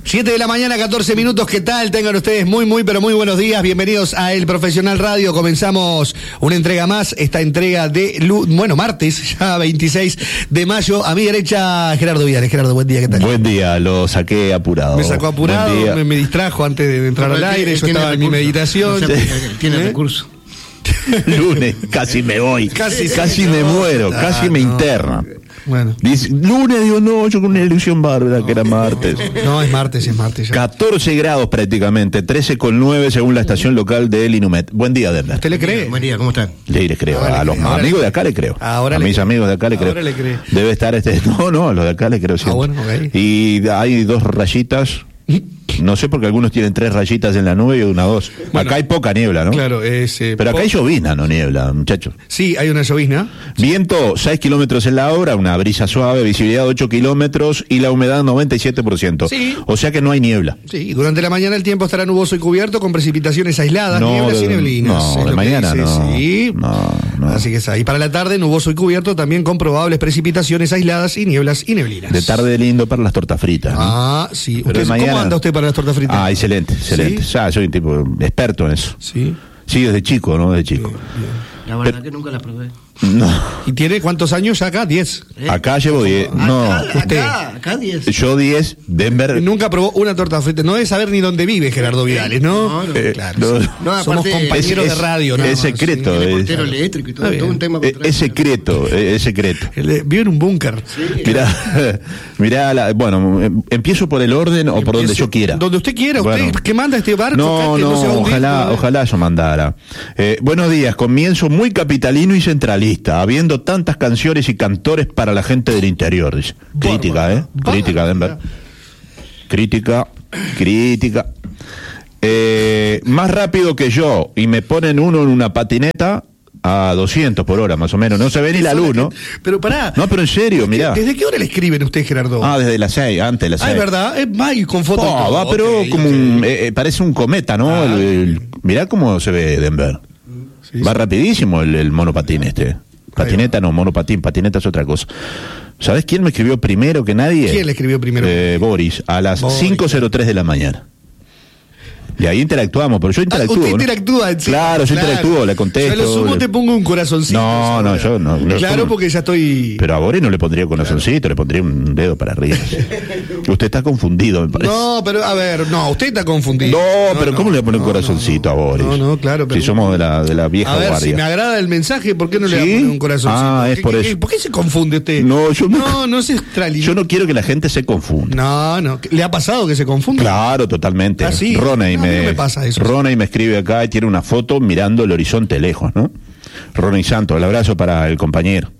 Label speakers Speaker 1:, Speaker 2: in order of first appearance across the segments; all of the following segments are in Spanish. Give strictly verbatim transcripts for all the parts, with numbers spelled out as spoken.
Speaker 1: siete de la mañana, catorce minutos, ¿qué tal? Tengan ustedes muy, muy, pero muy buenos días. Bienvenidos a El Profesional Radio. Comenzamos una entrega más, esta entrega de, bueno, martes, ya veintiséis de mayo. A mi derecha, Gerardo Viales. Gerardo, buen día, ¿qué tal?
Speaker 2: Buen día, lo saqué apurado.
Speaker 1: Me sacó apurado, me, me distrajo antes de entrar al aire, yo estaba en mi meditación.
Speaker 3: No sé, tiene
Speaker 1: ¿Eh?
Speaker 3: recurso.
Speaker 2: Lunes, casi me voy.
Speaker 1: Casi,
Speaker 2: casi
Speaker 1: no,
Speaker 2: me muero,
Speaker 1: ah,
Speaker 2: casi me
Speaker 1: no.
Speaker 2: interna.
Speaker 1: Bueno.
Speaker 2: Dice, lunes, digo, no, yo con una ilusión bárbara que era martes.
Speaker 1: No, es martes, es martes ya.
Speaker 2: catorce grados prácticamente, trece con nueve según la estación local del Inumet. Buen día, Denver.
Speaker 1: ¿Usted le cree?
Speaker 3: Buen día, ¿cómo están?
Speaker 2: Le, le creo,
Speaker 1: Ahora
Speaker 2: a
Speaker 1: le
Speaker 2: los
Speaker 1: cree, ahora
Speaker 2: amigos
Speaker 1: le
Speaker 2: de acá le creo.
Speaker 1: Ahora
Speaker 2: a
Speaker 1: le
Speaker 2: mis
Speaker 1: cree.
Speaker 2: amigos de acá le creo.
Speaker 1: Ahora le cree.
Speaker 2: Debe estar este. No, no, a los de acá le creo siempre.
Speaker 1: Ah, bueno, ok.
Speaker 2: Y hay dos rayitas. No sé porque algunos tienen tres rayitas en la nube y una dos.
Speaker 1: Bueno,
Speaker 2: acá hay poca niebla, ¿no?
Speaker 1: Claro, es... eh,
Speaker 2: Pero acá
Speaker 1: po-
Speaker 2: hay llovizna, no niebla, muchachos.
Speaker 1: Sí, hay una llovizna.
Speaker 2: Viento seis kilómetros en la hora, una brisa suave, visibilidad ocho kilómetros y la humedad noventa y siete por ciento.
Speaker 1: Sí.
Speaker 2: O sea que no hay niebla.
Speaker 1: Sí, durante la mañana el tiempo estará nuboso y cubierto con precipitaciones aisladas,
Speaker 2: No,
Speaker 1: nieblas
Speaker 2: de-
Speaker 1: y neblinas.
Speaker 2: no,
Speaker 1: es
Speaker 2: de
Speaker 1: lo que
Speaker 2: mañana
Speaker 1: dice,
Speaker 2: no.
Speaker 1: Sí.
Speaker 2: No, no.
Speaker 1: Así que es ahí. Para la tarde, nuboso y cubierto también con probables precipitaciones aisladas y nieblas y neblinas.
Speaker 2: De tarde lindo para las tortas fritas. ¿no?
Speaker 1: Ah, sí.
Speaker 2: Pero
Speaker 1: Usted,
Speaker 2: de mañana-
Speaker 1: ¿Cómo anda usted para las tortas fritas?
Speaker 2: Ah, excelente, excelente.
Speaker 1: ¿Sí?
Speaker 2: Ya soy un tipo experto en eso.
Speaker 1: Sí.
Speaker 2: Sí, desde chico, ¿no? Desde chico.
Speaker 3: La verdad que nunca la probé.
Speaker 2: No.
Speaker 1: ¿Y tiene cuántos años ya acá? Diez.
Speaker 3: ¿Eh?
Speaker 2: Acá llevo diez. No.
Speaker 3: Acá,
Speaker 1: usted.
Speaker 3: acá, acá diez.
Speaker 2: Yo diez, Denver.
Speaker 1: Nunca probó una torta frita. No debe saber ni dónde vive Gerardo Vidales, ¿no?
Speaker 3: No, no.
Speaker 2: Eh,
Speaker 1: Claro.
Speaker 2: no.
Speaker 1: sí.
Speaker 3: No,
Speaker 1: Somos
Speaker 3: aparte,
Speaker 1: compañeros
Speaker 2: es-
Speaker 1: de radio,
Speaker 2: es
Speaker 1: nada más,
Speaker 2: secreto,
Speaker 1: sí.
Speaker 2: eh.
Speaker 3: Tiene portero eléctrico y todo,
Speaker 1: Está
Speaker 3: todo
Speaker 1: bien.
Speaker 3: un tema por
Speaker 2: Es,
Speaker 3: atrás.
Speaker 2: es secreto, es, es secreto.
Speaker 1: Él vive en un búnker.
Speaker 2: Mirá, mirá la- bueno, em- empiezo por el orden o por donde
Speaker 1: Empiece-
Speaker 2: yo quiera.
Speaker 1: Donde usted quiera.
Speaker 2: Bueno.
Speaker 1: ¿Usted qué manda este barco?
Speaker 2: No,
Speaker 1: acá, que
Speaker 2: no,
Speaker 1: se va a hundir?
Speaker 2: ojalá,
Speaker 1: No,
Speaker 2: ojalá yo mandara. Eh, buenos días, comienzo muy capitalino y centralista, habiendo tantas canciones y cantores para la gente del interior. Dice. Crítica, ¿eh?
Speaker 1: Bárbaro.
Speaker 2: Crítica, Denver. Crítica, crítica. Eh, más rápido que yo y me ponen uno en una patineta a doscientos por hora, más o menos. No se ve ni la luz, ¿no?
Speaker 1: Pero pará.
Speaker 2: No, pero en serio, mirá.
Speaker 1: ¿Desde qué hora le escriben a usted, Gerardo?
Speaker 2: Ah, desde las seis, antes de las
Speaker 1: Ah,
Speaker 2: seis.
Speaker 1: es verdad. Es va y con fotos. y
Speaker 2: Oh,
Speaker 1: todo.
Speaker 2: va, pero
Speaker 1: Ok,
Speaker 2: como
Speaker 1: ok.
Speaker 2: un, eh, eh, parece un cometa, ¿no?
Speaker 1: Ah.
Speaker 2: El- el- mirá cómo se ve Denver.
Speaker 1: Sí,
Speaker 2: va
Speaker 1: sí.
Speaker 2: rapidísimo el, el monopatín este. Patineta no, monopatín, patineta es otra cosa. ¿Sabés quién me escribió primero que nadie?
Speaker 1: ¿Quién le escribió primero?
Speaker 2: Eh, Boris, a las
Speaker 1: Boris,
Speaker 2: cinco cero tres de la mañana. Y ahí interactuamos, pero yo
Speaker 1: Ah,
Speaker 2: interactúo.
Speaker 1: usted
Speaker 2: ¿no?
Speaker 1: interactúa. sí,
Speaker 2: Claro, yo interactúo, le contesto.
Speaker 1: Yo a lo sumo
Speaker 2: le-
Speaker 1: te pongo un corazoncito.
Speaker 2: No, no, yo no. no,
Speaker 1: Claro,
Speaker 2: ¿cómo?
Speaker 1: porque ya estoy...
Speaker 2: Pero a Boris no le pondría corazoncito, le pondría un dedo para arriba. Usted está confundido, me parece.
Speaker 1: No, pero a ver, no, usted está confundido.
Speaker 2: No, pero ¿cómo le voy a poner un
Speaker 1: no,
Speaker 2: corazoncito
Speaker 1: no, no.
Speaker 2: a Boris?
Speaker 1: No, no, claro, pero...
Speaker 2: Si somos de la, de la vieja
Speaker 1: A ver,
Speaker 2: guardia.
Speaker 1: si me agrada el mensaje, ¿por qué no le va a
Speaker 2: ¿Sí?
Speaker 1: poner un corazoncito?
Speaker 2: Ah, es
Speaker 1: ¿Qué-
Speaker 2: por
Speaker 1: qué-
Speaker 2: eso.
Speaker 1: qué- ¿Por qué se confunde usted?
Speaker 2: No, yo no-
Speaker 1: No, no se extralimita.
Speaker 2: Yo no quiero que la gente se confunda.
Speaker 1: No, no. ¿Le ha pasado que se confunda?
Speaker 2: Claro, totalmente.
Speaker 1: Ah, sí.
Speaker 2: Roney
Speaker 1: No, a mí
Speaker 2: me,
Speaker 1: no me pasa eso.
Speaker 2: Roney me escribe acá y tiene una foto mirando el horizonte lejos, ¿no? Roney Santos, el abrazo para el compañero.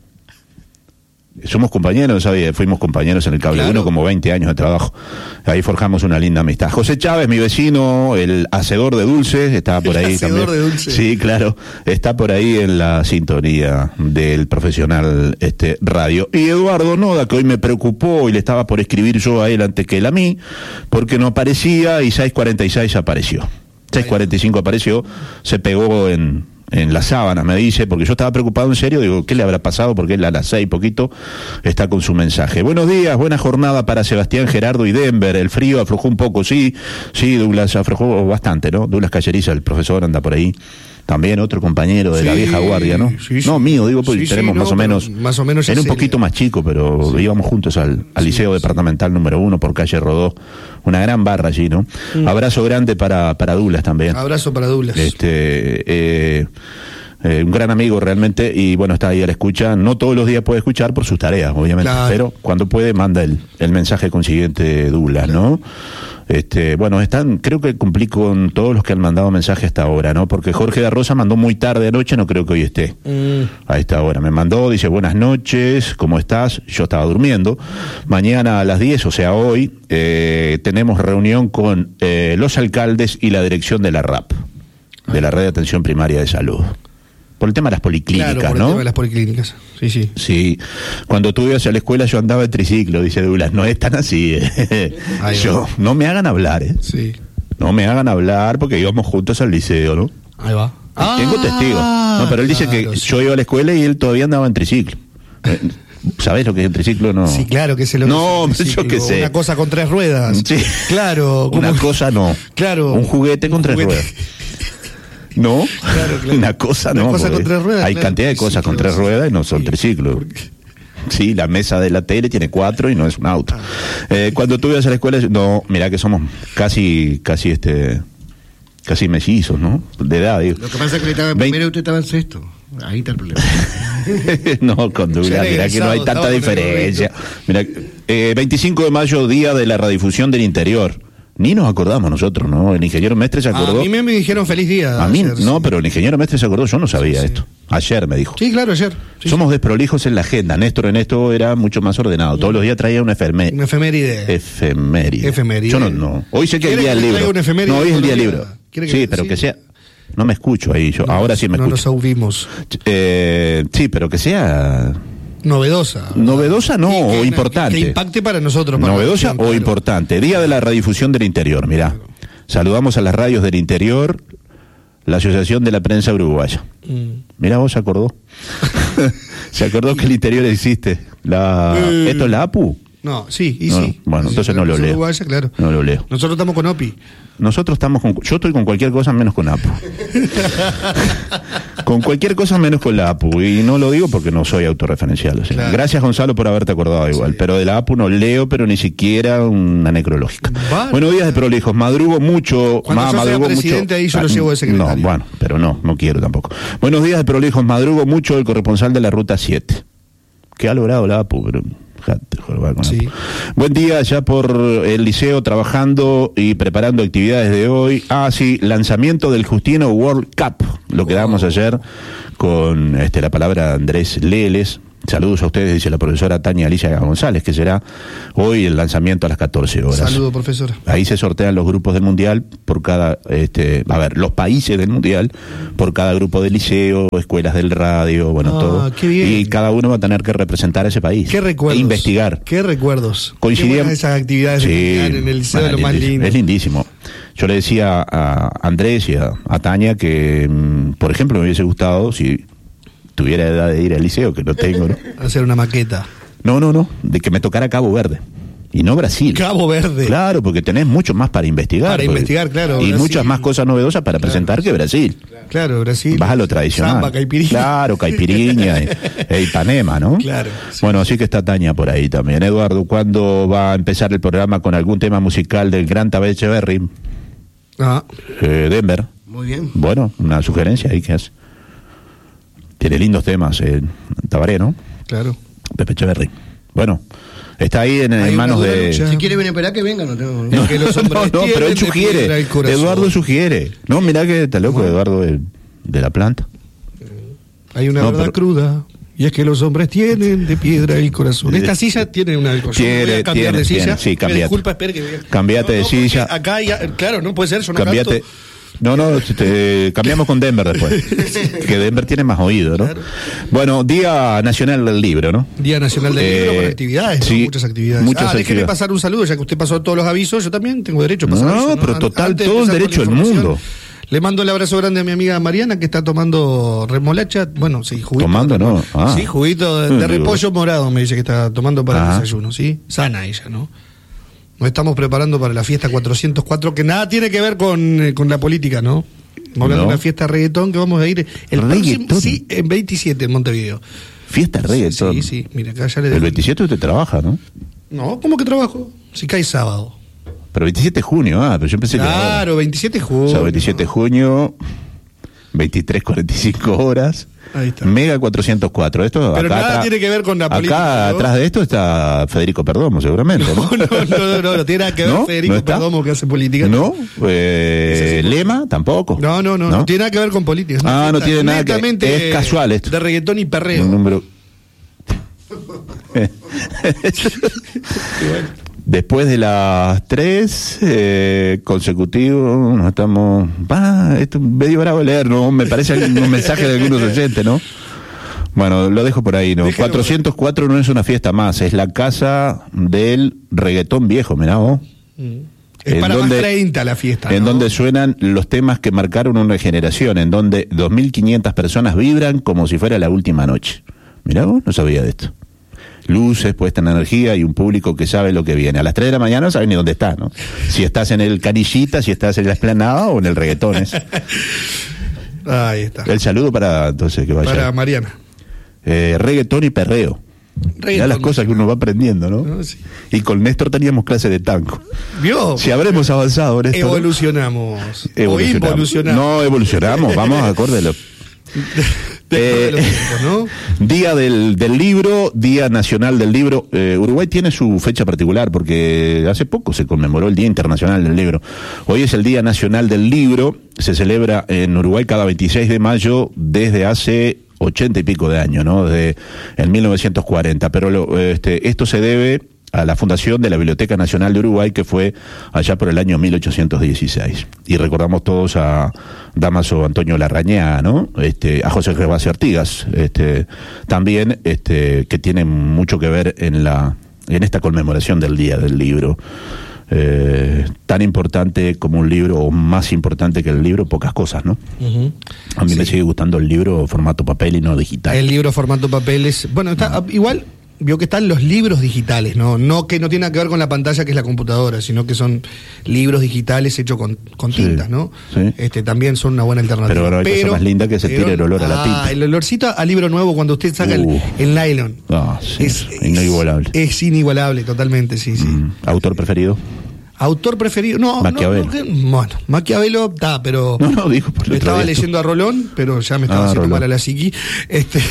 Speaker 2: Somos compañeros, ¿sabía? Fuimos compañeros en el Cable
Speaker 1: Claro.
Speaker 2: uno como veinte años de trabajo. Ahí forjamos una linda amistad. José Chávez, mi vecino, el hacedor de dulces, estaba por
Speaker 1: El
Speaker 2: ahí
Speaker 1: hacedor
Speaker 2: también.
Speaker 1: de dulces.
Speaker 2: Sí, claro. Está por ahí en la sintonía del profesional este radio. Y Eduardo Noda, que hoy me preocupó y le estaba por escribir yo a él antes que él a mí, porque no aparecía y seis cuarenta y seis apareció. seis cuarenta y cinco apareció, se pegó en, en la sábana, me dice, porque yo estaba preocupado en serio, digo, ¿qué le habrá pasado? Porque él a las seis poquito está con su mensaje. Buenos días, buena jornada para Sebastián, Gerardo y Denver. El frío aflojó un poco, sí, sí, Douglas aflojó bastante, ¿no? Douglas Calleriza, el profesor, anda por ahí. También otro compañero de la
Speaker 1: Sí,
Speaker 2: vieja guardia, ¿no?
Speaker 1: sí, sí.
Speaker 2: No, mío, digo, porque
Speaker 1: Sí, sí,
Speaker 2: tenemos
Speaker 1: no,
Speaker 2: más o
Speaker 1: pero
Speaker 2: menos...
Speaker 1: más o menos
Speaker 2: Era un
Speaker 1: ese-
Speaker 2: poquito más chico, pero íbamos juntos al, al Liceo Departamental número uno por calle Rodó. Una gran barra allí, ¿no? Abrazo grande para, para Douglas también.
Speaker 1: Abrazo para Douglas.
Speaker 2: Este, eh, eh, un gran amigo realmente, y bueno, está ahí a la escucha. No todos los días puede escuchar por sus tareas, obviamente,
Speaker 1: Claro.
Speaker 2: pero cuando puede manda el, el mensaje consiguiente Douglas, ¿no? Este, bueno, están, creo que cumplí con todos los que han mandado mensaje hasta ahora, ¿no? Porque Jorge de Rosa mandó muy tarde anoche, no creo que hoy esté
Speaker 1: Mm.
Speaker 2: a esta hora. Me mandó, dice, buenas noches, ¿cómo estás? Yo estaba durmiendo. Mañana a las diez, o sea, hoy, eh, tenemos reunión con eh, los alcaldes y la dirección de la R A P, de la Red de Atención Primaria de Salud. Por el tema de las policlínicas,
Speaker 1: Claro, por el
Speaker 2: ¿no?
Speaker 1: tema de las policlínicas. Sí, sí.
Speaker 2: Sí, cuando tú ibas a la escuela yo andaba en triciclo, dice Douglas, no es tan así. eh.
Speaker 1: Ahí va.
Speaker 2: Yo, no me hagan hablar, ¿eh?
Speaker 1: Sí.
Speaker 2: No me hagan hablar porque íbamos juntos al liceo, ¿no?
Speaker 1: Ahí va.
Speaker 2: Tengo testigos. No, pero él dice que
Speaker 1: claro, sí.
Speaker 2: yo iba a la escuela y él todavía andaba en triciclo. Eh, ¿Sabés lo que es un triciclo? No.
Speaker 1: Sí, claro que es lo
Speaker 2: No,
Speaker 1: que es un
Speaker 2: yo qué
Speaker 1: triciclo,
Speaker 2: sé.
Speaker 1: Una cosa con tres ruedas.
Speaker 2: Sí.
Speaker 1: Claro.
Speaker 2: Una
Speaker 1: como-
Speaker 2: cosa no.
Speaker 1: Claro.
Speaker 2: Un juguete con
Speaker 1: Un
Speaker 2: tres
Speaker 1: juguete.
Speaker 2: ruedas. ¿No?
Speaker 1: Claro, claro.
Speaker 2: Una cosa
Speaker 1: Una
Speaker 2: no.
Speaker 1: cosa
Speaker 2: porque
Speaker 1: con tres ruedas,
Speaker 2: Hay
Speaker 1: claro.
Speaker 2: cantidad de cosas con
Speaker 1: Triciclos.
Speaker 2: tres ruedas y no son
Speaker 1: Sí.
Speaker 2: triciclos. Sí, la mesa de la tele tiene cuatro y no es un auto. Eh, cuando tú ibas a la escuela, no, mirá que somos casi, casi este, casi mellizos, ¿no? De edad, digo.
Speaker 3: Lo que pasa es que le estaba en
Speaker 2: Vein-
Speaker 3: primero y usted estaba en sexto. Ahí está el problema.
Speaker 2: no, con duda,
Speaker 1: Ya
Speaker 2: mirá que no hay
Speaker 1: egresado,
Speaker 2: tanta
Speaker 1: estaba con el
Speaker 2: diferencia. Mirá, eh, veinticinco de mayo, día de la radiodifusión del interior. Ni nos acordamos nosotros, ¿no? El ingeniero Mestre se
Speaker 1: A
Speaker 2: acordó.
Speaker 1: mí me, me dijeron feliz día.
Speaker 2: A mí,
Speaker 1: ayer,
Speaker 2: no,
Speaker 1: sí.
Speaker 2: pero el ingeniero Mestre se acordó, yo no sabía
Speaker 1: Sí, sí.
Speaker 2: esto. Ayer me dijo.
Speaker 1: Sí, claro, ayer. Sí,
Speaker 2: Somos desprolijos en la agenda. Néstor en esto era mucho más ordenado. Todos los días traía una
Speaker 1: sí.
Speaker 2: efeméride.
Speaker 1: Una efeméride.
Speaker 2: Efeméride.
Speaker 1: Efeméride.
Speaker 2: Yo no, no. Hoy sé que hay
Speaker 1: ¿Quiere
Speaker 2: día del
Speaker 1: que le
Speaker 2: libro.
Speaker 1: traiga una efeméride
Speaker 2: No, hoy es el día del
Speaker 1: todos los
Speaker 2: libro.
Speaker 1: días? ¿Quiere que
Speaker 2: Sí,
Speaker 1: le-
Speaker 2: pero
Speaker 1: sí?
Speaker 2: que sea. No me escucho ahí yo. Ahora sí me
Speaker 1: no
Speaker 2: escucho.
Speaker 1: nos audimos.
Speaker 2: Eh, sí, pero que sea
Speaker 1: Novedosa.
Speaker 2: novedosa, no,
Speaker 1: Que- que-
Speaker 2: o importante.
Speaker 1: Que impacte para nosotros. Para
Speaker 2: Novedosa
Speaker 1: la
Speaker 2: o
Speaker 1: claro.
Speaker 2: importante. Día de la radiodifusión del interior, mirá. Saludamos a las radios del interior, la Asociación de la Prensa Uruguaya.
Speaker 1: Mm.
Speaker 2: Mirá, vos se acordó. Se acordó que el interior existe. La...
Speaker 1: Eh.
Speaker 2: ¿Esto es la A P U?
Speaker 1: No, sí, y
Speaker 2: No,
Speaker 1: sí.
Speaker 2: bueno,
Speaker 1: Sí,
Speaker 2: entonces
Speaker 1: claro,
Speaker 2: no lo
Speaker 1: es
Speaker 2: leo.
Speaker 1: uruguaya, claro.
Speaker 2: No lo leo.
Speaker 1: Nosotros estamos con O P I.
Speaker 2: Nosotros estamos con... Yo estoy con cualquier cosa menos con A P U. Con cualquier cosa menos con la A P U. Y no lo digo porque no soy autorreferencial. O sea,
Speaker 1: Claro.
Speaker 2: Gracias, Gonzalo, por haberte acordado igual.
Speaker 1: Sí.
Speaker 2: Pero de la A P U no leo, pero ni siquiera una necrológica.
Speaker 1: Vale.
Speaker 2: Buenos días de prolijos. Madrugo mucho.
Speaker 1: Cuando yo sea
Speaker 2: madrugo
Speaker 1: presidente,
Speaker 2: mucho.
Speaker 1: ahí yo lo
Speaker 2: Ah,
Speaker 1: llevo de secretario.
Speaker 2: No, bueno, pero no, no quiero tampoco. Buenos días de prolijos. Madrugo mucho el corresponsal de la Ruta siete. Que ha logrado la A P U, pero... jate, jorobar con la
Speaker 1: Sí.
Speaker 2: A P U. Buen día, ya por el liceo trabajando y preparando actividades de hoy. Ah, sí, lanzamiento del Justino World Cup. Lo que damos ayer con este, la palabra Andrés Leles. Saludos a ustedes, dice la profesora Tania Alicia González, que será hoy el lanzamiento a las catorce horas.
Speaker 1: Saludo, profesora.
Speaker 2: Ahí se sortean los grupos del Mundial por cada, este, a ver, los países del Mundial por cada grupo de liceo, escuelas del radio, bueno,
Speaker 1: Ah,
Speaker 2: todo.
Speaker 1: qué bien.
Speaker 2: Y cada uno va a tener que representar a ese país.
Speaker 1: ¿Qué recuerdos?
Speaker 2: E investigar.
Speaker 1: ¿Qué recuerdos?
Speaker 2: Coincidían-
Speaker 1: Qué buenas esas actividades de
Speaker 2: Sí,
Speaker 1: mundial en el liceo, de lo
Speaker 2: bueno,
Speaker 1: más
Speaker 2: lindísimo,
Speaker 1: lindo.
Speaker 2: Es lindísimo. Yo le decía a Andrés y a, a Tania que, mm, por ejemplo, me hubiese gustado si tuviera edad de ir al liceo, que no tengo, ¿no?
Speaker 1: Hacer una maqueta.
Speaker 2: No, no, no, de que me tocara Cabo Verde. Y no Brasil.
Speaker 1: Cabo Verde.
Speaker 2: Claro, porque tenés mucho más para investigar.
Speaker 1: Para
Speaker 2: porque-
Speaker 1: investigar, claro,
Speaker 2: Y
Speaker 1: Brasil.
Speaker 2: muchas más cosas novedosas para presentar que Brasil.
Speaker 1: Claro, Brasil.
Speaker 2: Vas a lo tradicional.
Speaker 1: Samba, caipirinha.
Speaker 2: Claro, caipirinha e, e Ipanema, ¿no?
Speaker 1: Claro, sí.
Speaker 2: Bueno, así que está Tania por ahí también. Eduardo, ¿cuándo va a empezar el programa con algún tema musical del gran Tabé Echeverry?
Speaker 1: Ah,
Speaker 2: Eh, Denver.
Speaker 3: Muy bien.
Speaker 2: Bueno, una sugerencia ahí que hace. Tiene lindos temas, eh, Tabaré, ¿no?
Speaker 1: claro.
Speaker 2: Pepe Echeverry. Bueno, está ahí en, en
Speaker 1: Hay una
Speaker 2: manos
Speaker 1: dura
Speaker 2: de...
Speaker 1: lucha.
Speaker 3: Si quiere venir para acá, que venga. No tengo...
Speaker 1: No. que los hombres
Speaker 2: no, no, pero él
Speaker 1: tienen de piedra
Speaker 2: sugiere.
Speaker 1: el corazón.
Speaker 2: Eduardo sugiere. No, mirá que está loco Eduardo de, de la planta.
Speaker 1: Hay una
Speaker 2: No,
Speaker 1: verdad
Speaker 2: pero-
Speaker 1: cruda. Y es que los hombres tienen de piedra el corazón. Esta silla tiene una yo me voy
Speaker 2: Tiene,
Speaker 1: a cambiar
Speaker 2: tiene,
Speaker 1: de silla.
Speaker 2: tiene. Sí,
Speaker 1: Me
Speaker 2: cambiate.
Speaker 1: disculpa, espere que voy a-
Speaker 2: Cambiate de
Speaker 1: porque
Speaker 2: silla.
Speaker 1: Acá, ya, claro, no puede ser, yo no
Speaker 2: Cambiate.
Speaker 1: canto.
Speaker 2: No, no, te- cambiamos con Denver después. Que Denver tiene más oído, ¿no?
Speaker 1: Claro.
Speaker 2: Bueno, Día Nacional del Libro, ¿no?
Speaker 1: Día Nacional del
Speaker 2: Eh,
Speaker 1: Libro con actividades, ¿no?
Speaker 2: sí,
Speaker 1: muchas actividades.
Speaker 2: muchas
Speaker 1: ah, déjeme
Speaker 2: actividades.
Speaker 1: pasar un saludo, ya que usted pasó todos los avisos, yo también tengo derecho a pasar
Speaker 2: No,
Speaker 1: avisos,
Speaker 2: pero
Speaker 1: An-
Speaker 2: total,
Speaker 1: antes de
Speaker 2: todo el
Speaker 1: empezar con
Speaker 2: derecho
Speaker 1: la
Speaker 2: del
Speaker 1: información,
Speaker 2: mundo.
Speaker 1: Le mando el abrazo grande a mi amiga Mariana, que está tomando remolacha, bueno, sí, juguito.
Speaker 2: Tomando, ¿no? Ah.
Speaker 1: Sí, juguito de, de
Speaker 2: Digo.
Speaker 1: repollo morado, me dice que está tomando para
Speaker 2: Ah.
Speaker 1: el desayuno, ¿sí? Sana ella, ¿no? Nos estamos preparando para la fiesta cuatrocientos cuatro, que nada tiene que ver con, eh, con la política, ¿no? Estamos hablando
Speaker 2: No.
Speaker 1: de una fiesta reggaetón que vamos a ir el
Speaker 2: ¿Reggaetón?
Speaker 1: próximo, sí, en veintisiete en Montevideo.
Speaker 2: Fiesta reggaetón.
Speaker 1: Sí, sí, mira, acá ya le
Speaker 2: El
Speaker 1: dejo.
Speaker 2: veintisiete usted trabaja, ¿no?
Speaker 1: No, ¿cómo que trabajo? Si cae sábado.
Speaker 2: Pero veintisiete de junio, ah, pero yo pensé que era ahora.
Speaker 1: Claro, veintisiete de junio.
Speaker 2: O sea, veintisiete de junio, veintitrés cuarenta y cinco horas.
Speaker 1: Ahí está.
Speaker 2: Mega cuatrocientos cuatro. Esto
Speaker 1: Pero
Speaker 2: acá
Speaker 1: nada
Speaker 2: atrás-
Speaker 1: tiene que ver con la
Speaker 2: acá
Speaker 1: política, ¿no?
Speaker 2: atrás de esto está Federico Perdomo, seguramente. ¿no?
Speaker 1: No, no, no, no, no tiene nada que ver
Speaker 2: ¿No?
Speaker 1: Federico
Speaker 2: ¿No está?
Speaker 1: Perdomo que hace política.
Speaker 2: ¿No? Eh,
Speaker 1: Ese sí.
Speaker 2: Lema tampoco.
Speaker 1: No, no, no, no, tiene nada que ver con política. Es una
Speaker 2: Ah, no
Speaker 1: fiesta
Speaker 2: tiene nada que-
Speaker 1: netamente
Speaker 2: es casual esto.
Speaker 1: De reggaetón y perreo.
Speaker 2: Un número. Después de las tres eh, consecutivos, nos estamos. Va, esto es medio bravo leer, ¿no? Me parece un mensaje de algunos oyentes, ¿no? Bueno, lo dejo por ahí, ¿no?
Speaker 1: Déjalo.
Speaker 2: cuatrocientos cuatro no es una fiesta más, es la casa del reggaetón viejo, mirá vos.
Speaker 1: Es
Speaker 2: ¿En
Speaker 1: para
Speaker 2: dónde-
Speaker 1: más treinta la fiesta.
Speaker 2: En
Speaker 1: ¿no?
Speaker 2: donde suenan los temas que marcaron una generación, en donde dos mil quinientas personas vibran como si fuera la última noche. Mirá vos, no sabía de esto. luces, puesta en energía y un público que sabe lo que viene. A las tres de la mañana no sabes ni dónde estás, ¿no? Si estás en el Canillita, si estás en la Esplanada o en el Reggaetones.
Speaker 1: Ahí está.
Speaker 2: El saludo para, entonces, que vaya.
Speaker 1: Para Mariana.
Speaker 2: Eh, reggaetón y perreo. Ya las cosas que uno va aprendiendo, ¿no?
Speaker 1: No, sí.
Speaker 2: Y con Néstor teníamos clase de tango.
Speaker 1: ¿Vio?
Speaker 2: Si habremos avanzado, Néstor.
Speaker 1: Evolucionamos.
Speaker 2: Evolucionamos.
Speaker 1: O involucionamos.
Speaker 2: No, evolucionamos, vamos acorde a lo...
Speaker 1: De los tiempos, ¿no?
Speaker 2: Día del, del libro, Día Nacional del Libro. Eh, Uruguay tiene su fecha particular porque hace poco se conmemoró el Día Internacional del Libro. Hoy es el Día Nacional del Libro, se celebra en Uruguay cada veintiséis de mayo desde hace ochenta y pico de años, ¿no? Desde el mil novecientos cuarenta. Pero lo, este, esto se debe a la fundación de la Biblioteca Nacional de Uruguay, que fue allá por el año mil ochocientos dieciséis. Y recordamos todos a Dámaso Antonio Larrañaga, ¿no? Este, a José Gervasio Artigas, este, también, este, que tiene mucho que ver en la, en esta conmemoración del Día del Libro. Eh, tan importante como un libro, o más importante que el libro, pocas cosas, ¿no? Uh-huh. A mí sí. Me sigue gustando el libro formato papel y no digital.
Speaker 1: El libro formato papel es, bueno, está uh-huh. igual. Vio que están los libros digitales, ¿no? No que no tiene nada que ver con la pantalla que es la computadora, sino que son libros digitales hechos con, con tintas, sí, ¿no? Sí. Este, también son una buena alternativa.
Speaker 2: Pero ahora hay pero, cosa más linda que se tire el olor ah, a la tinta.
Speaker 1: El olorcito a libro nuevo cuando usted saca uh. el, el nylon.
Speaker 2: Ah, sí, es, es inigualable.
Speaker 1: Es, es inigualable, totalmente, sí, sí.
Speaker 2: Mm. ¿Autor preferido?
Speaker 1: Autor preferido, no,
Speaker 2: Maquiavelo.
Speaker 1: No, no, bueno, Maquiavelo está, pero
Speaker 2: no, no, dijo por
Speaker 1: estaba leyendo a Rolón, pero ya me estaba ah, haciendo Rolón. Mal a la psiqui. Este,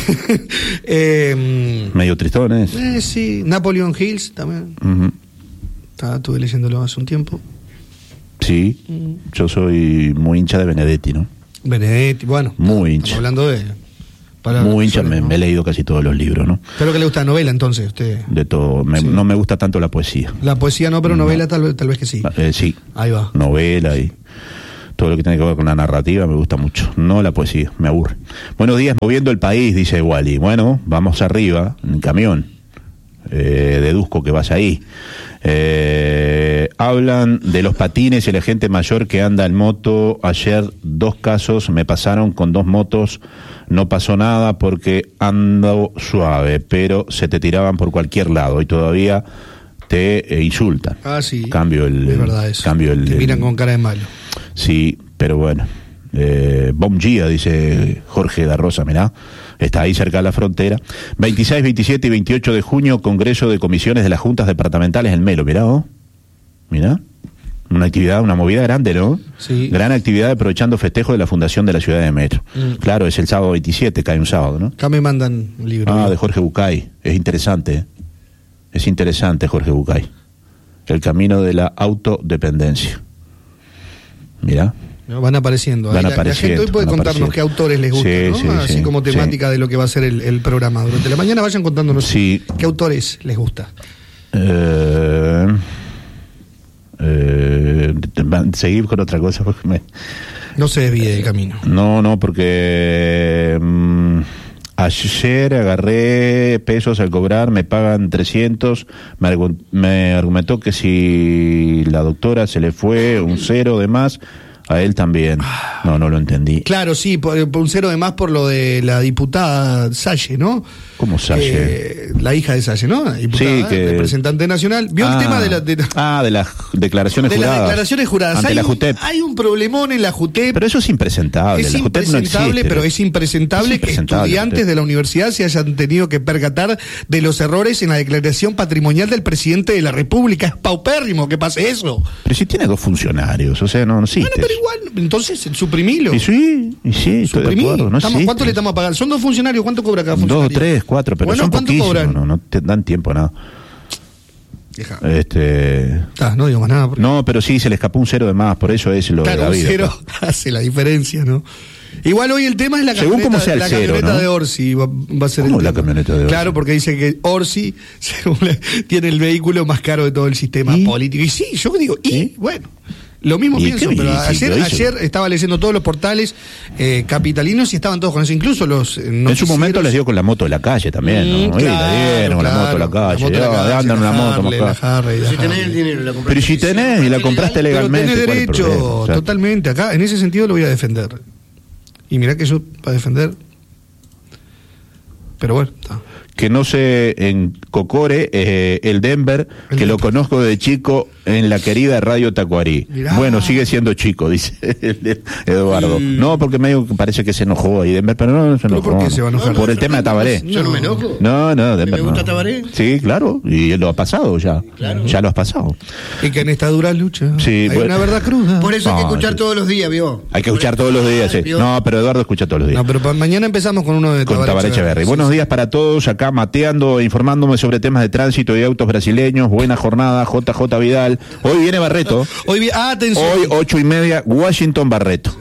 Speaker 1: eh,
Speaker 2: medio tristones.
Speaker 1: Eh, sí, Napoleon Hills también. Uh-huh. Estaba, estuve leyéndolo hace un tiempo.
Speaker 2: Sí, uh-huh. Yo soy muy hincha de Benedetti, ¿no?
Speaker 1: Benedetti, bueno.
Speaker 2: Muy hincha.
Speaker 1: Hablando de
Speaker 2: muy hincha, me, ¿no? me he leído casi todos los libros, ¿no?
Speaker 1: ¿Qué es lo que le gusta? ¿Novela, entonces, usted?
Speaker 2: De todo. Me, sí. No me gusta tanto la poesía.
Speaker 1: La poesía no, pero no. novela tal vez, tal vez que sí.
Speaker 2: Eh, sí.
Speaker 1: Ahí va.
Speaker 2: Novela y todo lo que tiene que ver con la narrativa me gusta mucho. No la poesía, me aburre. Buenos días, moviendo el país, dice Wally. Bueno, vamos arriba, en camión. Eh, deduzco que vas ahí. Eh, hablan de los patines y la gente mayor que anda en moto. Ayer dos casos me pasaron con dos motos. No pasó nada porque ando suave, pero se te tiraban por cualquier lado y todavía te eh, insultan.
Speaker 1: Ah, sí.
Speaker 2: Cambio el,
Speaker 1: es verdad eso.
Speaker 2: Cambio el,
Speaker 1: te miran
Speaker 2: el,
Speaker 1: con cara de malo.
Speaker 2: Sí, pero bueno. Eh, Bom Gia, dice Jorge da Rosa, mirá. Está ahí cerca de la frontera. veintiséis, veintisiete y veintiocho de junio, Congreso de Comisiones de las Juntas Departamentales en Melo. Mirá, ¿oh? Mirá. Una actividad, una movida grande, ¿no?
Speaker 1: Sí.
Speaker 2: Gran actividad aprovechando festejo de la Fundación de la Ciudad de Metro. Mm. Claro, es el sábado veintisiete, cae un sábado, ¿no?
Speaker 1: Acá me mandan un libro.
Speaker 2: Ah, de Jorge Bucay. Es interesante, ¿eh? Es interesante, Jorge Bucay. El camino de la autodependencia. Mirá.
Speaker 1: Van apareciendo.
Speaker 2: Van
Speaker 1: la,
Speaker 2: apareciendo.
Speaker 1: La gente hoy puede contarnos qué autores les gustan, sí, ¿no? Sí, Así sí, como temática sí. de lo que va a ser el, el programa. Durante la mañana vayan contándonos
Speaker 2: sí.
Speaker 1: qué autores les gusta.
Speaker 2: Eh... Eh, seguir con otra cosa porque me...
Speaker 1: no se desvíe del camino.
Speaker 2: No, no, porque um, ayer agarré pesos al cobrar, me pagan trescientos, me, argu- me argumentó que si la doctora se le fue un cero de más, a él también. No, no lo entendí.
Speaker 1: Claro, sí, por, por un cero de más por lo de la diputada Salle, ¿no?
Speaker 2: ¿Cómo Salle?
Speaker 1: Eh, la hija de Salle, ¿no? Diputada,
Speaker 2: sí, que...
Speaker 1: representante nacional. ¿Vio
Speaker 2: ah,
Speaker 1: el tema de, la, de la...
Speaker 2: Ah, de las declaraciones
Speaker 1: de
Speaker 2: juradas.
Speaker 1: De las declaraciones juradas.
Speaker 2: Ante
Speaker 1: hay,
Speaker 2: la
Speaker 1: un,
Speaker 2: JUTEP.
Speaker 1: hay un problemón en la JUTEP.
Speaker 2: Pero eso es impresentable.
Speaker 1: Es
Speaker 2: la
Speaker 1: impresentable,
Speaker 2: JUTEP no existe,
Speaker 1: pero es impresentable, es impresentable que estudiantes de la universidad se hayan tenido que percatar de los errores en la declaración patrimonial del presidente de la República. Es paupérrimo que pase eso.
Speaker 2: Pero si tiene dos funcionarios, o sea, no, no existe.
Speaker 1: Bueno, pero igual, entonces suprimilo.
Speaker 2: Y sí, y sí, estoy de acuerdo. No
Speaker 1: estamos, ¿cuánto le estamos a pagar? Son dos funcionarios, ¿cuánto cobra cada funcionario?
Speaker 2: Dos, tres, cuatro, pero
Speaker 1: bueno,
Speaker 2: son
Speaker 1: ¿cuánto
Speaker 2: poquísimos,
Speaker 1: cobran?
Speaker 2: No, no te dan tiempo a nada.
Speaker 1: Deja.
Speaker 2: Este...
Speaker 1: Ah, no digo más nada. Porque...
Speaker 2: No, pero sí, se le escapó un cero de más, por eso es lo
Speaker 1: claro,
Speaker 2: de la vida.
Speaker 1: Claro, un cero hace la diferencia, ¿no? Igual hoy el tema es la
Speaker 2: Según
Speaker 1: camioneta,
Speaker 2: cómo sea el
Speaker 1: la
Speaker 2: cero,
Speaker 1: camioneta
Speaker 2: ¿no?
Speaker 1: de Orsi. Va, va a ser
Speaker 2: ¿Cómo
Speaker 1: el
Speaker 2: la
Speaker 1: tema.
Speaker 2: camioneta de Orsi?
Speaker 1: Claro, porque dice que Orsi según le, tiene el vehículo más caro de todo el sistema
Speaker 2: ¿Y?
Speaker 1: político. Y sí, yo digo, y
Speaker 2: ¿Sí?
Speaker 1: bueno... Lo mismo pienso, pero ayer, ayer estaba leyendo todos los portales eh, capitalinos y estaban todos con eso, incluso los eh,
Speaker 2: en su momento les dio con la moto de la calle también, ¿no? Mm, claro, la dieron con claro, la moto de la calle, la moto de la calle andan una moto
Speaker 1: Harley, la Harley, la
Speaker 3: si tenés el dinero, la
Speaker 2: pero si tenés y la compraste legalmente,
Speaker 1: pero tenés derecho, totalmente. Acá, en ese sentido lo voy a defender. Y mirá que yo para defender, pero bueno, está.
Speaker 2: Que no sé en Cocore, eh, el Denver,
Speaker 1: El
Speaker 2: que lo
Speaker 1: Denver.
Speaker 2: conozco de chico en la querida Radio Tacuarí.
Speaker 1: Mirá.
Speaker 2: Bueno, sigue siendo chico, dice Eduardo.
Speaker 1: Mm.
Speaker 2: No, porque medio que parece que se enojó ahí Denver, pero no, no se
Speaker 1: ¿Pero
Speaker 2: enojó.
Speaker 1: por qué
Speaker 2: no.
Speaker 1: se va a enojar?
Speaker 2: Por el tema de Tabaré.
Speaker 3: Yo no me enojo.
Speaker 2: No, no, Denver
Speaker 3: ¿Me gusta
Speaker 2: no.
Speaker 3: Tabaré?
Speaker 2: Sí, claro, y lo ha pasado ya.
Speaker 3: Claro.
Speaker 2: Ya lo has pasado.
Speaker 1: Y que en esta dura lucha
Speaker 2: Sí,
Speaker 1: hay
Speaker 2: bueno.
Speaker 1: una verdad cruda.
Speaker 3: Por eso hay que
Speaker 2: No,
Speaker 3: escuchar
Speaker 2: sí.
Speaker 3: todos los días, ¿vio?
Speaker 2: Hay que escuchar todos los días, sí.
Speaker 3: ¿vio?
Speaker 2: No, pero Eduardo escucha todos los días.
Speaker 1: No, pero pa- mañana empezamos con uno de
Speaker 2: Con Tabaré Echeverri.
Speaker 1: Sí,
Speaker 2: Buenos
Speaker 1: sí.
Speaker 2: días para todos, acá mateando, informándome sobre temas de tránsito y autos brasileños. Buena jornada, J J Vidal. Hoy viene Barreto.
Speaker 1: Hoy, vi- ah, atención.
Speaker 2: Hoy, ocho y media, Washington Barreto.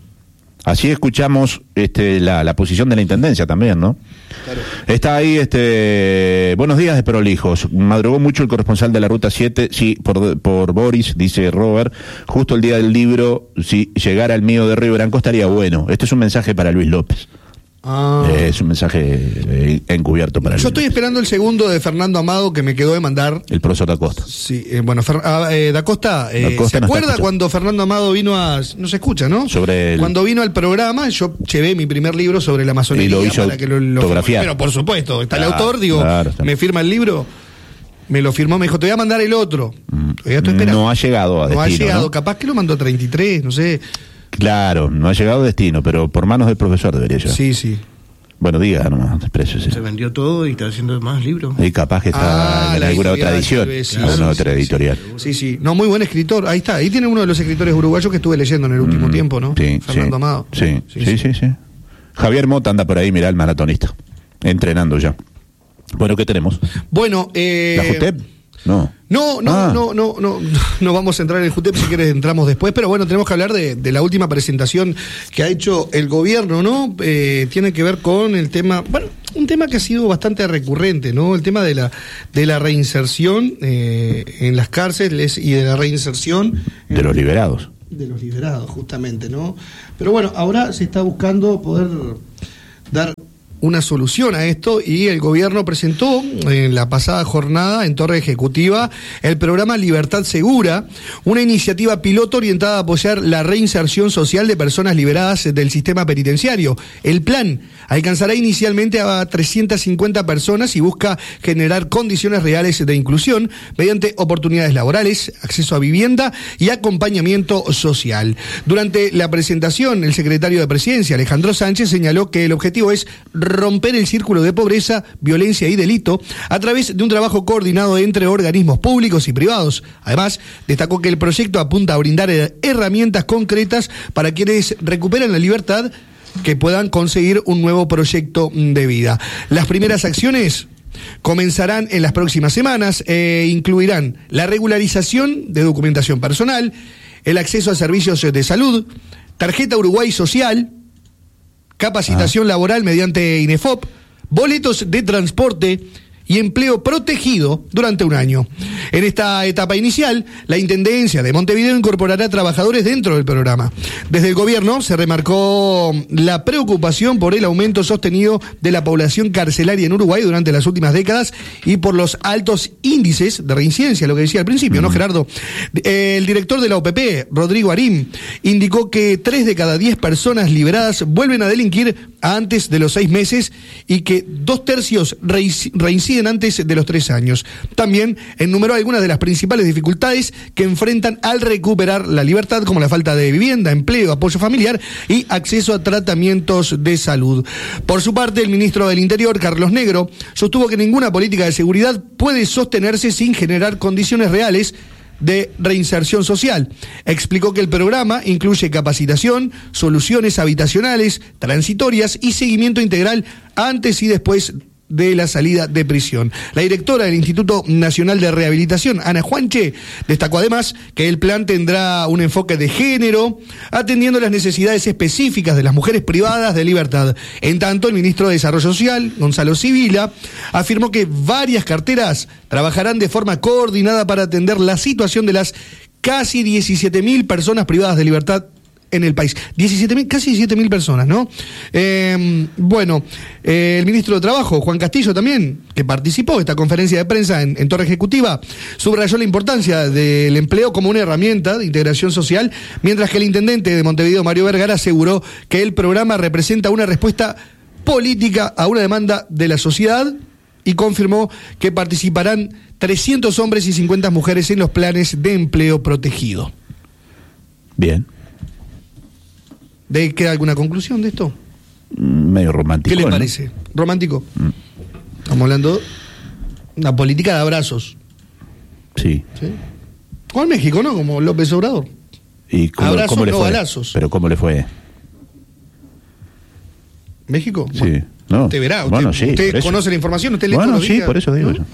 Speaker 2: Así escuchamos este, la, la posición de la intendencia también, ¿no?
Speaker 1: Claro.
Speaker 2: Está ahí, este, buenos días de prolijos. Madrugó mucho el corresponsal de la Ruta siete, sí, por, por Boris, dice Robert. Justo el día del libro, si llegara el mío de Río Branco estaría bueno. Este es un mensaje para Luis López.
Speaker 1: Ah.
Speaker 2: Eh, es un mensaje eh, encubierto para
Speaker 1: Yo
Speaker 2: Luis
Speaker 1: estoy
Speaker 2: López.
Speaker 1: esperando el segundo de Fernando Amado que me quedó de mandar.
Speaker 2: El profesor da Costa.
Speaker 1: Sí, eh, bueno, Fer- ah, eh, Da Costa, eh,
Speaker 2: Da Costa
Speaker 1: ¿se
Speaker 2: no está
Speaker 1: acuerda
Speaker 2: escuchando.
Speaker 1: cuando Fernando Amado vino a... No se escucha, ¿no?
Speaker 2: Sobre el-
Speaker 1: Cuando vino al programa, yo llevé mi primer libro sobre la masonería.
Speaker 2: Y lo hizo
Speaker 1: para que lo, lo
Speaker 2: autografiar.
Speaker 1: Pero por supuesto, está
Speaker 2: Claro,
Speaker 1: el autor, digo,
Speaker 2: claro, está.
Speaker 1: me firma el libro, me lo firmó, me dijo, te voy a mandar el otro. Todavía estoy esperando.
Speaker 2: No ha llegado a
Speaker 1: No ha
Speaker 2: destino,
Speaker 1: llegado,
Speaker 2: ¿no?
Speaker 1: capaz que lo mandó a treinta y tres, no sé.
Speaker 2: Claro, no ha llegado a destino, pero por manos del profesor debería llegar.
Speaker 1: Sí, sí.
Speaker 2: Bueno, diga nomás, exprésese.
Speaker 3: Se vendió todo y está haciendo más libros.
Speaker 2: Y capaz que está
Speaker 1: Ah,
Speaker 2: en
Speaker 1: la
Speaker 2: alguna
Speaker 1: editorial,
Speaker 2: otra edición,
Speaker 1: tal vez, sí,
Speaker 2: alguna
Speaker 1: sí,
Speaker 2: otra
Speaker 1: sí,
Speaker 2: editorial.
Speaker 1: Sí, sí. No, muy buen escritor. Ahí está. Ahí tiene uno de los escritores uruguayos que estuve leyendo en el último
Speaker 2: Mm,
Speaker 1: tiempo, ¿no?
Speaker 2: Sí,
Speaker 1: Fernando
Speaker 2: sí,
Speaker 1: Amado.
Speaker 2: Sí, sí, sí, sí. Javier Mota anda por ahí, mirá, el maratonista, entrenando ya. Bueno, ¿qué tenemos?
Speaker 1: Bueno, eh...
Speaker 2: ¿La JUTEP? No.
Speaker 1: No, no,
Speaker 2: Ah.
Speaker 1: no, no, no, no vamos a entrar en el JUTEP, si quieres entramos después, pero bueno, tenemos que hablar de, de la última presentación que ha hecho el gobierno, ¿no? Eh, tiene que ver con el tema, bueno, un tema que ha sido bastante recurrente, ¿no? El tema de la de la reinserción eh, en las cárceles y de la reinserción
Speaker 2: De los liberados.
Speaker 1: de los liberados, justamente, ¿no? Pero bueno, ahora se está buscando poder dar una solución a esto y el gobierno presentó en la pasada jornada en Torre Ejecutiva el programa Libertad Segura, una iniciativa piloto orientada a apoyar la reinserción social de personas liberadas del sistema penitenciario. El plan alcanzará inicialmente a trescientas cincuenta personas y busca generar condiciones reales de inclusión mediante oportunidades laborales, acceso a vivienda y acompañamiento social. Durante la presentación, el secretario de Presidencia, Alejandro Sánchez, señaló que el objetivo es romper el círculo de pobreza, violencia y delito a través de un trabajo coordinado entre organismos públicos y privados. Además, destacó que el proyecto apunta a brindar herramientas concretas para quienes recuperan la libertad que puedan conseguir un nuevo proyecto de vida. Las primeras acciones comenzarán en las próximas semanas e incluirán la regularización de documentación personal, el acceso a servicios de salud, tarjeta Uruguay Social, capacitación ah. laboral mediante INEFOP, boletos de transporte y empleo protegido durante un año. En esta etapa inicial, la Intendencia de Montevideo incorporará trabajadores dentro del programa. Desde el gobierno se remarcó la preocupación por el aumento sostenido de la población carcelaria en Uruguay durante las últimas décadas y por los altos índices de reincidencia, lo que decía al principio, ¿no, Gerardo? El director de la O P P, Rodrigo Arim, indicó que tres de cada diez personas liberadas vuelven a delinquir antes de los seis meses y que dos tercios reinciden antes de los tres años. También enumeró algunas de las principales dificultades que enfrentan al recuperar la libertad, como la falta de vivienda, empleo, apoyo familiar y acceso a tratamientos de salud. Por su parte, el ministro del Interior, Carlos Negro, sostuvo que ninguna política de seguridad puede sostenerse sin generar condiciones reales de reinserción social. Explicó que el programa incluye capacitación, soluciones habitacionales, transitorias y seguimiento integral antes y después de la salida de prisión. La directora del Instituto Nacional de Rehabilitación, Ana Juanche, destacó además que el plan tendrá un enfoque de género, atendiendo las necesidades específicas de las mujeres privadas de libertad. En tanto, el ministro de Desarrollo Social, Gonzalo Sibila, afirmó que varias carteras trabajarán de forma coordinada para atender la situación de las casi diecisiete mil personas privadas de libertad en el país. diecisiete mil, casi diecisiete mil personas, ¿no? Eh, bueno, eh, el ministro de Trabajo, Juan Castillo, también, que participó de esta conferencia de prensa en, en Torre Ejecutiva, subrayó la importancia del empleo como una herramienta de integración social, mientras que el intendente de Montevideo, Mario Vergara, aseguró que el programa representa una respuesta política a una demanda de la sociedad y confirmó que participarán trescientos hombres y cincuenta mujeres en los planes de empleo protegido.
Speaker 2: Bien.
Speaker 1: ¿De queda alguna conclusión de esto?
Speaker 2: Medio romántico.
Speaker 1: ¿Qué le
Speaker 2: ¿no?
Speaker 1: parece? ¿Romántico?
Speaker 2: Mm.
Speaker 1: Estamos hablando de una política de abrazos.
Speaker 2: Sí.
Speaker 1: ¿Sí? Como en México, ¿no? Como López Obrador.
Speaker 2: ¿Y cómo,
Speaker 1: Abrazos,
Speaker 2: cómo le
Speaker 1: no
Speaker 2: fue?
Speaker 1: balazos.
Speaker 2: ¿Pero cómo le fue?
Speaker 1: ¿México?
Speaker 2: Sí.
Speaker 1: Bueno,
Speaker 2: No.
Speaker 1: usted verá. Usted,
Speaker 2: Bueno, sí,
Speaker 1: usted
Speaker 2: por eso.
Speaker 1: conoce la información, usted lee
Speaker 2: Bueno,
Speaker 1: todos los
Speaker 2: sí,
Speaker 1: días,
Speaker 2: por eso digo
Speaker 1: ¿no?
Speaker 2: yo.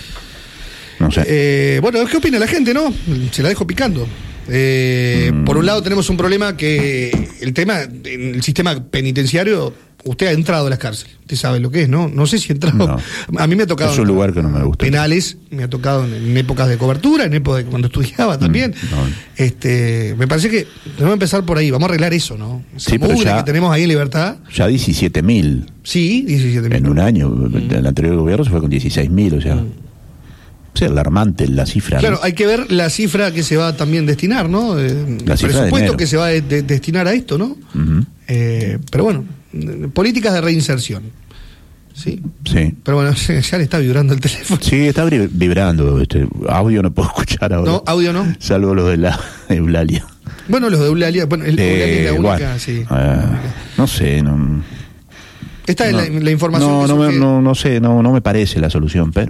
Speaker 2: No sé.
Speaker 1: Eh, bueno, ¿qué opina la gente, no? Se la dejo picando. Eh,
Speaker 2: Mm.
Speaker 1: Por un lado tenemos un problema que el tema, en el sistema penitenciario, usted ha entrado a las cárceles, usted sabe lo que es, ¿no? No sé si ha entrado.
Speaker 2: No.
Speaker 1: A mí me ha tocado.
Speaker 2: Es un lugar que no me gusta.
Speaker 1: Penales, me ha tocado en, en épocas de cobertura, en épocas de cuando estudiaba también.
Speaker 2: Mm, no.
Speaker 1: Este, me parece que debemos empezar por ahí, vamos a arreglar eso, ¿no? Esa
Speaker 2: Sí, pero
Speaker 1: mugre
Speaker 2: ya-
Speaker 1: que tenemos ahí en Libertad.
Speaker 2: Ya diecisiete mil
Speaker 1: Sí, diecisiete mil.
Speaker 2: en un año. El anterior gobierno se fue con dieciséis mil, o sea.
Speaker 1: Mm.
Speaker 2: Es alarmante la cifra.
Speaker 1: Claro,
Speaker 2: ¿no?
Speaker 1: hay que ver la cifra que se va a también destinar, ¿no? Eh,
Speaker 2: La
Speaker 1: el
Speaker 2: cifra de
Speaker 1: presupuesto
Speaker 2: enero.
Speaker 1: que se va a de- de- destinar a esto, ¿no?
Speaker 2: Ujú.
Speaker 1: Eh, pero bueno, eh, políticas de reinserción. Sí.
Speaker 2: Sí.
Speaker 1: Pero bueno, ya le está vibrando el teléfono.
Speaker 2: Sí, está vibra- vibrando. Este, audio no puedo escuchar ahora.
Speaker 1: No, audio no.
Speaker 2: Salvo lo de la Eulalia.
Speaker 1: Bueno, los de Eulalia, bueno, el
Speaker 2: Eh,
Speaker 1: Eulalia es la única,
Speaker 2: bueno,
Speaker 1: sí.
Speaker 2: ah, no sé, no.
Speaker 1: Esta
Speaker 2: no,
Speaker 1: es la, la información
Speaker 2: no,
Speaker 1: que
Speaker 2: no, me,
Speaker 1: surge.
Speaker 2: no, no sé, no, no me parece la solución, pero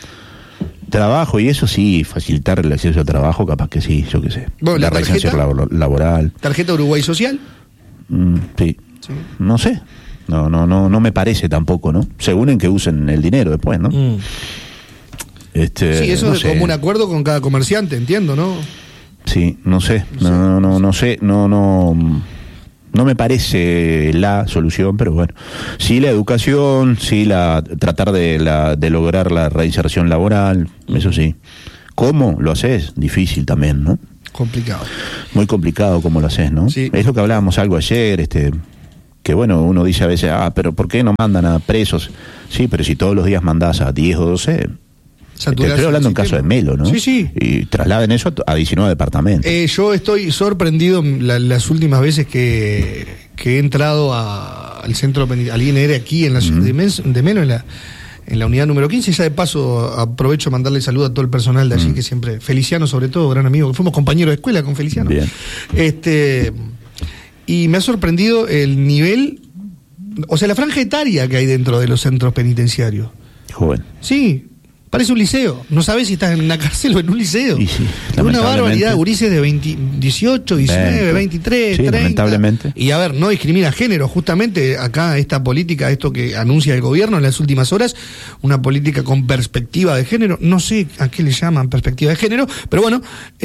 Speaker 2: trabajo y eso sí, facilitar el acceso al trabajo, capaz que sí, yo qué sé.
Speaker 1: Bueno,
Speaker 2: la
Speaker 1: ¿la
Speaker 2: reinserción
Speaker 1: tarjeta?
Speaker 2: labor- laboral,
Speaker 1: Tarjeta Uruguay Social.
Speaker 2: mm, sí.
Speaker 1: Sí.
Speaker 2: No sé, no, no, no, no me parece tampoco, ¿no? Según en que usen el dinero después, ¿no?
Speaker 1: Mm.
Speaker 2: Este,
Speaker 1: Sí, eso
Speaker 2: no
Speaker 1: es
Speaker 2: sé.
Speaker 1: como un acuerdo con cada comerciante, entiendo, ¿no?
Speaker 2: Sí, no sé, no, no, no, no sé, no, no, no me parece la solución, pero bueno, sí la educación, sí la tratar de la de lograr la reinserción laboral, eso sí. ¿Cómo lo haces? Difícil también, ¿no?
Speaker 1: Complicado.
Speaker 2: Muy complicado cómo lo haces, ¿no?
Speaker 1: Sí.
Speaker 2: Es lo que hablábamos algo ayer, este, que bueno, uno dice a veces, ah, pero ¿por qué no mandan a presos? Sí, pero si todos los días mandás a diez o doce. Te
Speaker 1: Saturarse
Speaker 2: estoy hablando
Speaker 1: el
Speaker 2: en caso de
Speaker 1: sistema.
Speaker 2: Melo, ¿no?
Speaker 1: Sí, sí.
Speaker 2: Y trasladen eso a diecinueve departamentos.
Speaker 1: Eh, yo estoy sorprendido la- las últimas veces que, que he entrado a- al centro penitenciario, al I N R aquí en la ciudad de, Mes- de Melo, en la, en la unidad número quince. Ya de paso aprovecho a mandarle saludo a todo el personal de allí,
Speaker 2: Mm.
Speaker 1: que siempre, Feliciano sobre todo, gran amigo, que fuimos compañeros de escuela con Feliciano.
Speaker 2: Bien.
Speaker 1: Este, y me ha sorprendido el nivel, o sea, la franja etaria que hay dentro de los centros penitenciarios.
Speaker 2: Joven.
Speaker 1: Sí, parece un liceo. No sabes si estás en una cárcel o en un liceo.
Speaker 2: Y sí,
Speaker 1: Es una
Speaker 2: lamentablemente.
Speaker 1: barbaridad, gurises de veinte, dieciocho, diecinueve,
Speaker 2: veinte.
Speaker 1: veintitrés,
Speaker 2: Sí,
Speaker 1: treinta.
Speaker 2: lamentablemente.
Speaker 1: Y a ver, no discrimina género. Justamente acá esta política, esto que anuncia el gobierno en las últimas horas, una política con perspectiva de género. No sé a qué le llaman perspectiva de género, pero bueno,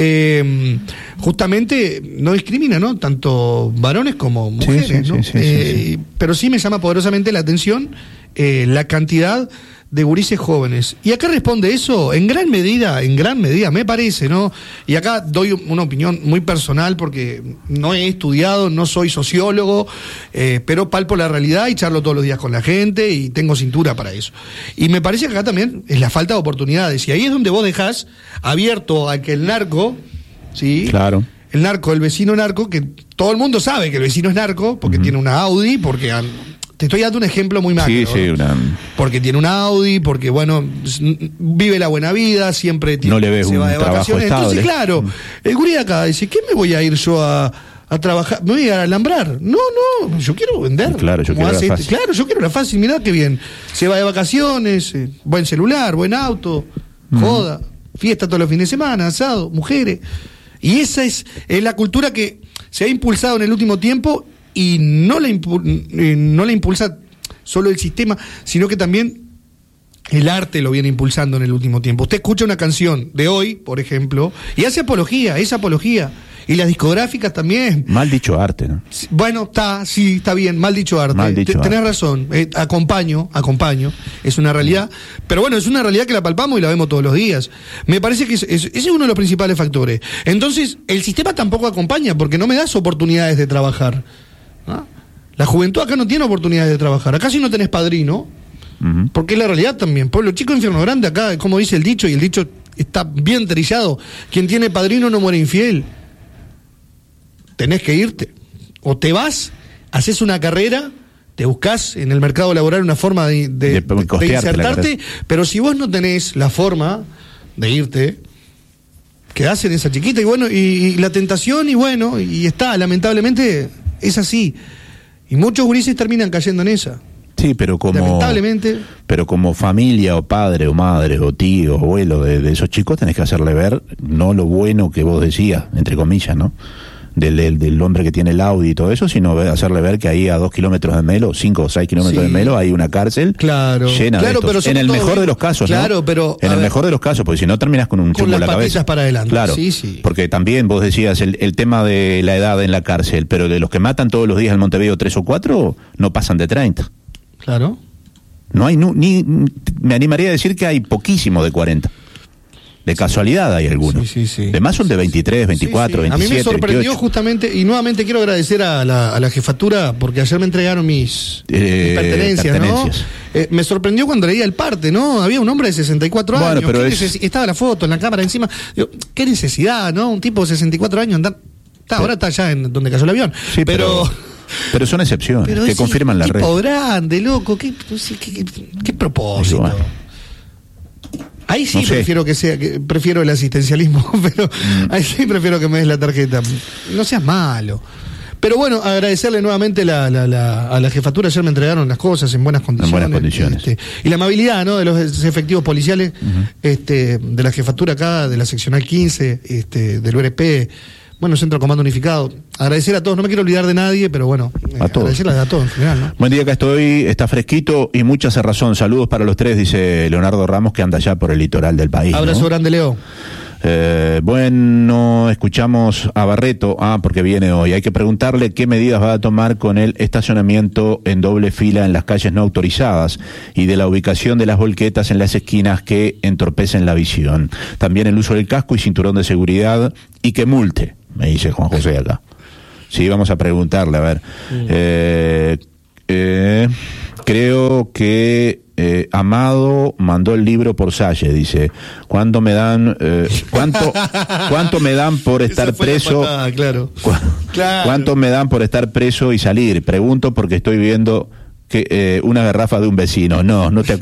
Speaker 1: eh, justamente no discrimina, ¿no? Tanto varones como mujeres,
Speaker 2: sí,
Speaker 1: ¿no?
Speaker 2: sí, sí, sí,
Speaker 1: Eh,
Speaker 2: sí.
Speaker 1: Pero sí me llama poderosamente la atención eh, la cantidad de gurises jóvenes. ¿Y acá responde eso? En gran medida, en gran medida, me parece, ¿no? Y acá doy una opinión muy personal porque no he estudiado, no soy sociólogo, eh, pero palpo la realidad y charlo todos los días con la gente y tengo cintura para eso. Y me parece que acá también es la falta de oportunidades. Y ahí es donde vos dejás abierto a que el narco, ¿sí?
Speaker 2: Claro.
Speaker 1: El narco, el vecino narco, que todo el mundo sabe que el vecino es narco, porque
Speaker 2: Ujú.
Speaker 1: tiene una Audi, porque... han- te estoy dando un ejemplo muy macro.
Speaker 2: Sí, sí,
Speaker 1: ¿no?
Speaker 2: una,
Speaker 1: Porque tiene un Audi, porque, bueno, s- vive la buena vida, siempre tiene,
Speaker 2: No le ves
Speaker 1: se
Speaker 2: un
Speaker 1: va de
Speaker 2: trabajo
Speaker 1: vacaciones.
Speaker 2: estable.
Speaker 1: Entonces, claro, el gurí de acá dice, ¿qué me voy a ir yo a, a trabajar? ¿Me voy a alambrar? No, no, yo quiero vender.
Speaker 2: Claro, yo
Speaker 1: Como
Speaker 2: quiero la
Speaker 1: hace
Speaker 2: fácil.
Speaker 1: este- Claro, yo quiero la fácil, mirá qué bien. Se va de vacaciones, eh, buen celular, buen auto, joda, fiesta todos los fines de semana, asado, mujeres. Y esa es, es la cultura que se ha impulsado en el último tiempo y no la, impu- eh, no la impulsa solo el sistema, sino que también el arte lo viene impulsando en el último tiempo. Usted escucha una canción de hoy, por ejemplo, y hace apología, es apología. Y las discográficas también.
Speaker 2: mal dicho arte, ¿no?
Speaker 1: Bueno, está, sí, está bien, mal dicho arte.
Speaker 2: Mal dicho
Speaker 1: Te- Tenés
Speaker 2: arte.
Speaker 1: razón, eh, acompaño, acompaño, es una realidad. Pero bueno, es una realidad que la palpamos y la vemos todos los días. Me parece que es- es- ese es uno de los principales factores. Entonces, el sistema tampoco acompaña porque no me das oportunidades de trabajar. ¿Ah? La juventud acá no tiene oportunidades de trabajar. Acá si no tenés padrino,
Speaker 2: Ujú.
Speaker 1: porque es la realidad también. Pueblo chico, infierno grande, acá, como dice el dicho, y el dicho está bien trillado, quien tiene padrino no muere infiel. Tenés que irte. O te vas, haces una carrera, te buscás en el mercado laboral una forma de, de, de, de insertarte, pero si vos no tenés la forma de irte, quedás en esa chiquita y bueno, y, y la tentación y bueno, y está, lamentablemente es así. Y muchos gurises terminan cayendo en esa.
Speaker 2: Sí, pero como
Speaker 1: lamentablemente,
Speaker 2: pero como familia o padre o madre o tío o abuelo de, de esos chicos tenés que hacerle ver no lo bueno que vos decías, entre comillas, ¿no? Del, del, del hombre que tiene el Audi y todo eso, sino hacerle ver que ahí a dos kilómetros de Melo, cinco o seis kilómetros sí. de Melo, hay una cárcel
Speaker 1: claro,
Speaker 2: llena
Speaker 1: claro,
Speaker 2: de estos.
Speaker 1: Pero
Speaker 2: en el mejor bien. de los casos,
Speaker 1: claro,
Speaker 2: ¿no?
Speaker 1: pero
Speaker 2: en el
Speaker 1: ver,
Speaker 2: mejor de los casos, porque si no terminas con un chumbo en la cabeza.
Speaker 1: Para adelante.
Speaker 2: Claro,
Speaker 1: sí, sí.
Speaker 2: Porque también vos decías el, el tema de la edad en la cárcel, pero de los que matan todos los días en Montevideo tres o cuatro, no pasan de treinta.
Speaker 1: Claro.
Speaker 2: No hay, ni, me animaría a decir que hay poquísimo de cuarenta. De casualidad hay algunos.
Speaker 1: Sí, sí, sí.
Speaker 2: Demás son de veintitrés, veinticuatro,
Speaker 1: sí, sí.
Speaker 2: veintisiete,
Speaker 1: a mí me sorprendió
Speaker 2: veintiocho.
Speaker 1: Justamente, y nuevamente quiero agradecer a la, a la jefatura, porque ayer me entregaron mis,
Speaker 2: eh,
Speaker 1: mis pertenencias,
Speaker 2: pertenencias.
Speaker 1: ¿no? Eh, me sorprendió cuando leía el parte, ¿no? Había un hombre de sesenta y cuatro
Speaker 2: bueno,
Speaker 1: años.
Speaker 2: Pero
Speaker 1: es...
Speaker 2: neces-
Speaker 1: estaba la foto en la cámara encima. Digo, ¿qué necesidad, no? Un tipo de sesenta y cuatro años andar... Está, ahora está allá en donde cayó el avión.
Speaker 2: Sí,
Speaker 1: pero...
Speaker 2: pero... Pero son excepciones
Speaker 1: pero
Speaker 2: que
Speaker 1: ese
Speaker 2: confirman la regla.
Speaker 1: Tipo grande, loco, qué, qué, qué, qué propósito.
Speaker 2: Bueno.
Speaker 1: Ahí sí
Speaker 2: no sé.
Speaker 1: prefiero que sea, que prefiero el asistencialismo, pero mm. ahí sí prefiero que me des la tarjeta. No seas malo. Pero bueno, agradecerle nuevamente la, la, la, a la jefatura. Ayer me entregaron las cosas en buenas condiciones.
Speaker 2: En buenas condiciones.
Speaker 1: Este, y la amabilidad, ¿no? De los efectivos policiales, uh-huh. este, de la jefatura acá, de la seccional quince, este, del U R P. Bueno, Centro de Comando Unificado. Agradecer a todos, no me quiero olvidar de nadie, pero bueno,
Speaker 2: a todos.
Speaker 1: agradecerles a todos en general, ¿no?
Speaker 2: Buen día, acá estoy, está fresquito y mucha cerrazón. Saludos para los tres, dice Leonardo Ramos, que anda allá por el litoral del país.
Speaker 1: Abrazo
Speaker 2: ¿no?
Speaker 1: grande, Leo.
Speaker 2: Eh, bueno, escuchamos a Barreto, ah, porque viene hoy. Hay que preguntarle qué medidas va a tomar con el estacionamiento en doble fila en las calles no autorizadas y de la ubicación de las volquetas en las esquinas que entorpecen la visión. También el uso del casco y cinturón de seguridad y que multe, me dice Juan José acá. Sí, vamos a preguntarle, a ver. Mm. Eh, eh, creo que eh, Amado mandó el libro por Salle, dice. ¿Cuánto me dan eh, cuánto cuánto me dan por estar preso?
Speaker 1: Patada, claro.
Speaker 2: ¿Cu-
Speaker 1: claro.
Speaker 2: ¿Cuánto me dan por estar preso y salir? Pregunto porque estoy viendo que eh, una garrafa de un vecino. No, no te